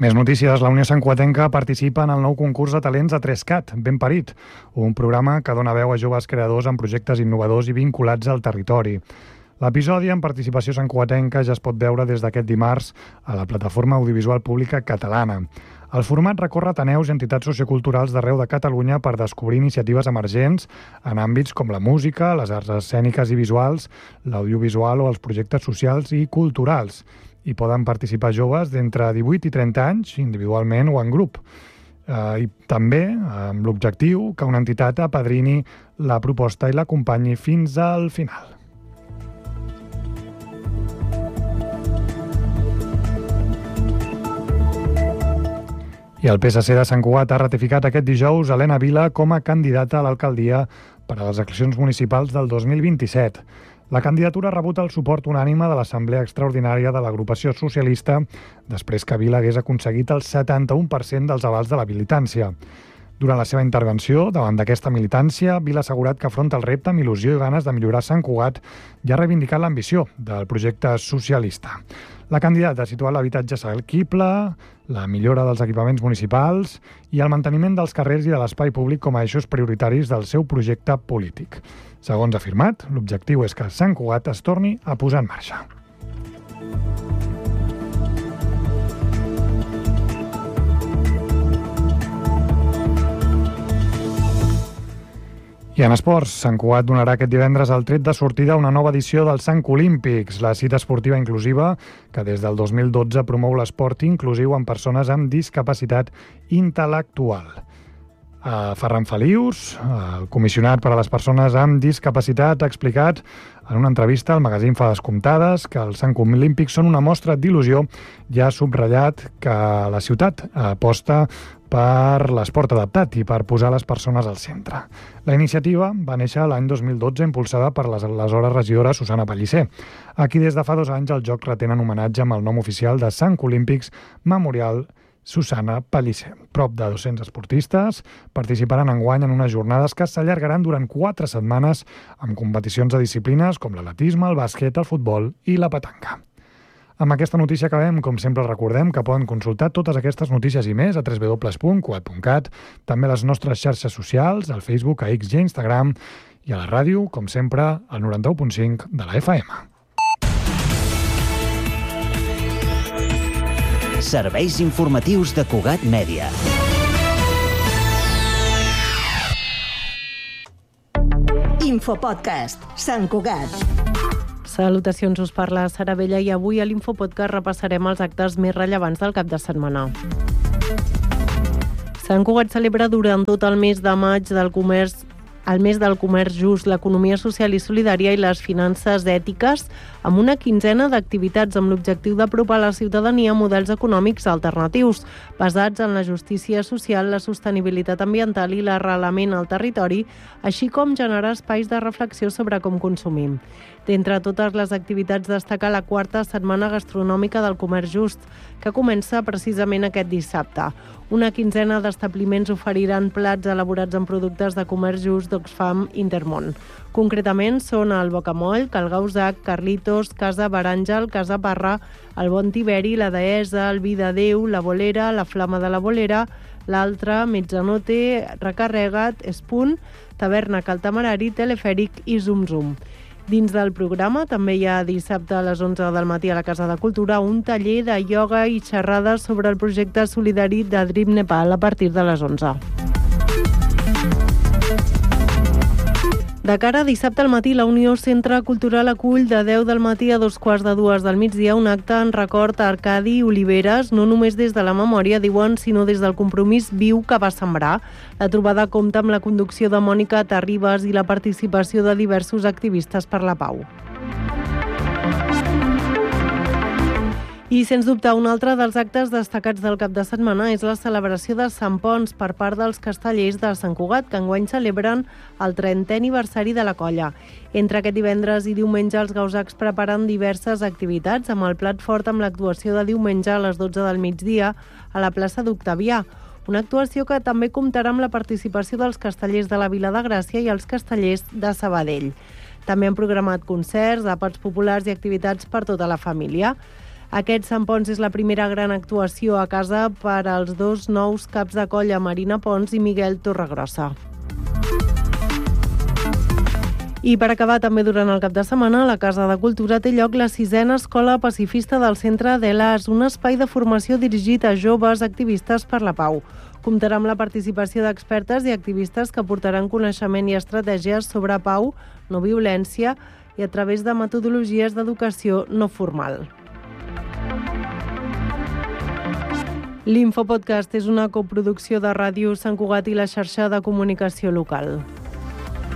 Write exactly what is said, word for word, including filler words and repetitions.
Més notícies. La Unió Santcugatenca participa en el nou concurs de talents de Trescat, Ben Parit, un programa que dona veu a joves creadors en projectes innovadors i vinculats al territori. L'episodi en participació santcugatenca ja es pot veure des d'aquest dimarts a la plataforma audiovisual pública catalana. El format recorre ateneus i entitats socioculturals d'arreu de Catalunya per descobrir iniciatives emergents en àmbits com la música, les arts escèniques i visuals, l'audiovisual o els projectes socials i culturals. Hi poden participar joves d'entre divuit i trenta anys, individualment o en grup. Eh, I també amb l'objectiu que una entitat apadrini la proposta i l'acompanyi fins al final. I el P S C de Sant Cugat ha ratificat aquest dijous Helena Vila com a candidata a l'alcaldia per a les eleccions municipals del dos mil vint-i-set. La candidatura ha rebut el suport unànime de l'Assemblea Extraordinària de l'Agrupació Socialista després que Vila hagués aconseguit el setanta-u per cent dels avals de la militància. Durant la seva intervenció, davant d'aquesta militància, Vila ha assegurat que afronta el repte amb il·lusió i ganes de millorar Sant Cugat i ha reivindicat l'ambició del projecte socialista. La candidata ha situat l'habitatge assequible, la millora dels equipaments municipals i el manteniment dels carrers i de l'espai públic com a eixos prioritaris del seu projecte polític. Segons ha afirmat, l'objectiu és que Sant Cugat es torni a posar en marxa. I en esports, Sant Cugat donarà aquest divendres el tret de sortida a una nova edició dels Sant Olímpics, la cita esportiva inclusiva que des del dos mil dotze promou l'esport inclusiu en persones amb discapacitat intel·lectual. Uh, Ferran Felius, el comissionat per a les persones amb discapacitat, ha explicat en una entrevista al magazín Fa Descomptades que els Sant Olímpics són una mostra d'il·lusió i ha subratllat que la ciutat aposta per l'esport adaptat i per posar les persones al centre. La iniciativa va néixer l'any dos mil dotze impulsada per l'aleshores regidora Susana Pellicer, a qui des de fa dos anys el joc retenen homenatge amb el nom oficial de Sant Olímpics Memorial Susana Pellicer. Prop de dos-cents esportistes participaran enguany en unes jornades que s'allargaran durant quatre setmanes amb competicions de disciplines com l'atletisme, el bàsquet, el futbol i la petanca. Amb aquesta notícia acabem. Com sempre recordem que poden consultar totes aquestes notícies i més a w w w punt cugat punt cat, també a les nostres xarxes socials, al Facebook, a X i a Instagram i a la ràdio, com sempre, al noranta-u punt cinc de la F M. Serveis informatius de Cugat Mèdia. Infopodcast, Sant Cugat. Salutacions, us parla Sara Vella i avui a l'Infopodcast repassarem els actes més rellevants del cap de setmana. Sant Cugat celebra durant tot el mes de maig del comerç el mes del comerç just, l'economia social i solidària i les finances ètiques, amb una quinzena d'activitats amb l'objectiu d'apropar a la ciutadania models econòmics alternatius, basats en la justícia social, la sostenibilitat ambiental i l'arrelament al territori, així com generar espais de reflexió sobre com consumim. D'entre totes les activitats destaca la quarta setmana gastronòmica del comerç just, que comença precisament aquest dissabte. Una quinzena d'establiments oferiran plats elaborats amb productes de comerç just d'Oxfam Intermón. Concretament són el Bocamoll, Cal Gausac, Carlitos, Casa Baràngel, Casa Parra, el Bon Tiberi, la Deessa, el Vi de Déu, la Bolera, la Flama de la Bolera, l'Altra, Mezzanote, Recarrega't, Espunt, Taverna Cal Tamarari, Telefèric i Zum Zum. Dins del programa també hi ha dissabte a les onze del matí a la Casa de Cultura un taller de ioga i xerrades sobre el projecte solidari de Dream Nepal a partir de les onze. De cara a dissabte al matí, la Unió Centre Cultural acull de deu del matí a dos quarts de dues del migdia un acte en record a Arcadi Oliveres, no només des de la memòria, diuen, sinó des del compromís viu que va sembrar. La trobada compta amb la conducció de Mònica Terribas i la participació de diversos activistes per la pau. I, sens dubte, un altre dels actes destacats del cap de setmana és la celebració de Sant Pons per part dels castellers de Sant Cugat, que enguany celebren el trentè aniversari de la colla. Entre aquest divendres i diumenge, els gausacs preparen diverses activitats, amb el plat fort amb l'actuació de diumenge a les dotze del migdia a la plaça d'Octavià. Una actuació que també comptarà amb la participació dels castellers de la Vila de Gràcia i els castellers de Sabadell. També han programat concerts, àpats populars i activitats per tota la família. Aquest Sant Pons és la primera gran actuació a casa per als dos nous caps de colla, Marina Pons i Miguel Torregrossa. I per acabar, també durant el cap de setmana, a la Casa de Cultura té lloc la sisena Escola Pacifista del Centre d'Elas, un espai de formació dirigit a joves activistes per la pau. Comptarà amb la participació d'expertes i activistes que aportaran coneixement i estratègies sobre pau, no violència i a través de metodologies d'educació no formal. L'Infopodcast és una coproducció de Ràdio Sant Cugat i la xarxa de comunicació local.